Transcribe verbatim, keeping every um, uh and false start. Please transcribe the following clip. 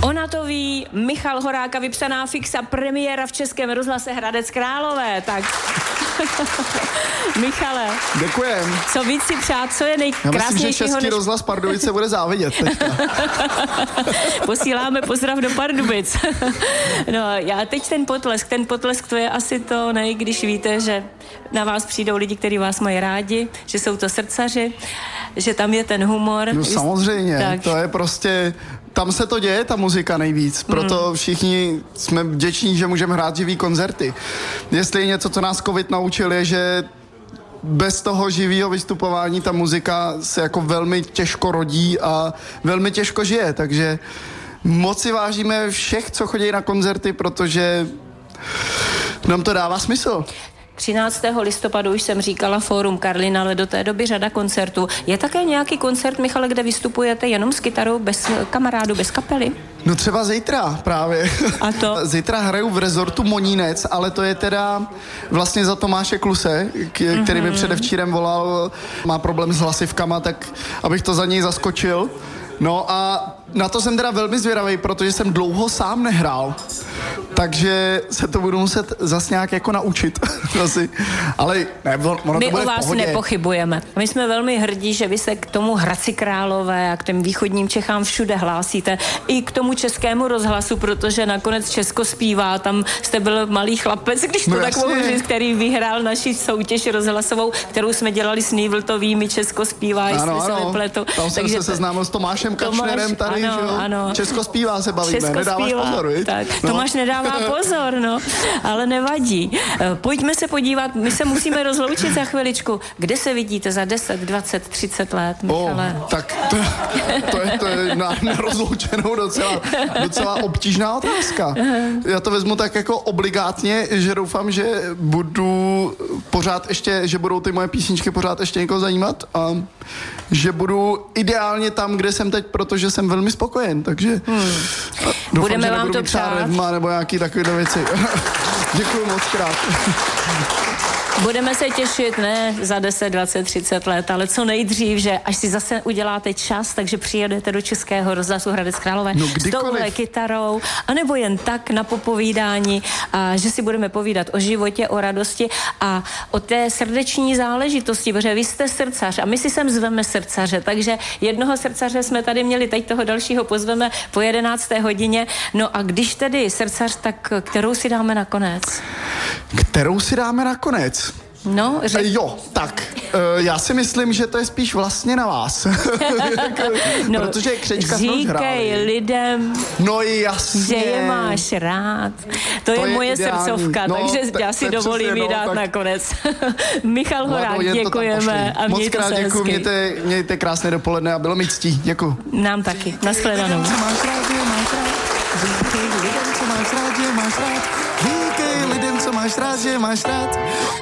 Ona to ví, Michal Horáka, vypsaná fixa, premiéra v Českém rozhlase Hradec Králové, tak Michale. Děkujem. Co víc si přát, co je nejkrásnějšího? Já myslím, že Český než... rozhlas Pardubice bude závidět teďka. Posíláme pozdrav do Pardubic. No, já teď ten potlesk, ten potlesk to je asi to nej, když víte, že na vás přijdou lidi, kteří vás mají rádi, že jsou to srdcaři, že tam je ten humor. No samozřejmě, tak. To je prostě... Tam se to děje, ta muzika nejvíc, proto všichni jsme vděční, že můžeme hrát živý koncerty. Jestli je něco, co nás covid naučil, je, že bez toho živého vystupování ta muzika se jako velmi těžko rodí a velmi těžko žije, takže moc si vážíme všech, co chodí na koncerty, protože nám to dává smysl. třináctého listopadu už jsem říkala Fórum Karlín, ale do té doby řada koncertů. Je také nějaký koncert, Michale, kde vystupujete jenom s kytarou, bez kamarádů, bez kapely? No třeba zítra právě. A to? Zítra hraju v rezortu Monínec, ale to je teda vlastně za Tomáše Kluse, k- který mi předevčírem volal, má problém s hlasivkama, tak abych to za něj zaskočil. No a na to jsem teda velmi zvědavý, protože jsem dlouho sám nehrál. Takže se to budu muset zas nějak jako naučit. Asi. Ale ne, ono My to bude o vás v pohodě. nepochybujeme. My jsme velmi hrdí, že vy se k tomu Hradci Králové a k těm východním Čechám všude hlásíte. I k tomu Českému rozhlasu, protože nakonec Česko zpívá. Tam jste byl malý chlapec, když to no tak mohu říct, který vyhrál naši soutěž rozhlasovou, kterou jsme dělali s Nývltovými, Česko zpívá, jestli ano, se ano. nepletu. Tam jsem se seznámil s Tomášem Kačnerem tady, ano, že jo? Ano. Česko zpívá se bavíme, Česko nedáváš zpívá, pozor, viď? tak. No. Tomáš nedává pozor, no, ale nevadí. Pojďme se podívat, my se musíme rozloučit za chviličku. Kde se vidíte za deset, dvacet, třicet let, Michale? Oh, tak to, to je, to je na, na rozloučenou docela, docela obtížná otázka. Já to vezmu tak jako obligátně, že doufám, že budu pořád ještě, že budou ty moje písničky pořád ještě někoho zajímat a že budu ideálně tam, kde jsem teď, protože jsem velmi spokojen, takže hmm. doufám, budeme že vám to přát. Redma, nebo nějaký takovýhle věci. Děkuju moc krát. Budeme se těšit, ne za deset, dvacet, třicet let, ale co nejdřív, že až si zase uděláte čas, takže přijedete do Českého rozhlasu Hradec Králové no, s touhle kytarou, anebo jen tak na popovídání, a že si budeme povídat o životě, o radosti a o té srdeční záležitosti, protože vy jste srdcař a my si sem zveme srdcaře, takže jednoho srdcaře jsme tady měli, teď toho dalšího pozveme po jedenácté hodině. No a když tedy srdcař, tak kterou si dáme nakonec? Kterou si dáme nakonec? No, řek... Jo, tak, uh, já si myslím, že to je spíš vlastně na vás. no, protože Křečka jsme už hráli. Říkej lidem, no jasně, že je máš rád. To, to je, je moje ideální. Srdcovka, no, takže te, já si dovolím jí dát no, nakonec. Michal Horák, no, děkujeme a moc mějte krát se děkuji, hezky. Mějte, mějte krásné dopoledne a bylo mi ctí. Děkuji. Nám taky. Nashledanou. Říkej lidem, co máš rád, že máš rád. Říkej lidem, co máš rád, že máš rád.